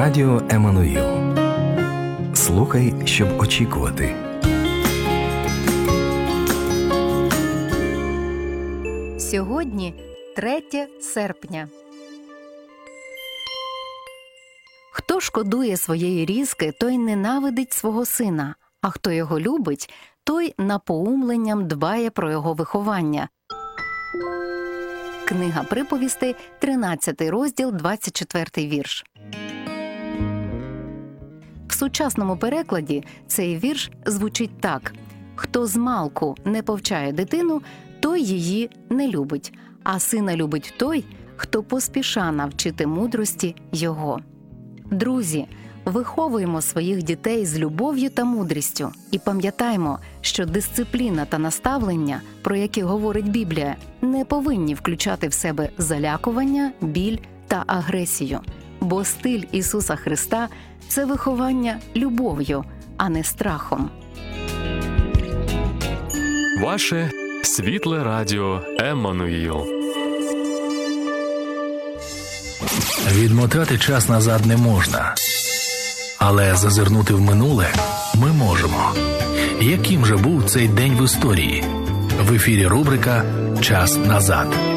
Радіо Еммануїл. Слухай, щоб очікувати. Сьогодні 3 серпня. Хто шкодує своєї різки, той ненавидить свого сина, а хто його любить, той напоумленням дбає про його виховання. Книга приповістей, 13 розділ, 24 вірш. В сучасному перекладі цей вірш звучить так: «Хто змалку не повчає дитину, той її не любить, а сина любить той, хто поспіша навчити мудрості його». Друзі, виховуємо своїх дітей з любов'ю та мудрістю і пам'ятаймо, що дисципліна та наставлення, про які говорить Біблія, не повинні включати в себе залякування, біль та агресію. Бо стиль Ісуса Христа – це виховання любов'ю, а не страхом. Ваше світле радіо Еммануїл. Відмотати час назад не можна, але зазирнути в минуле ми можемо. Яким же був цей день в історії? В ефірі рубрика «Час назад».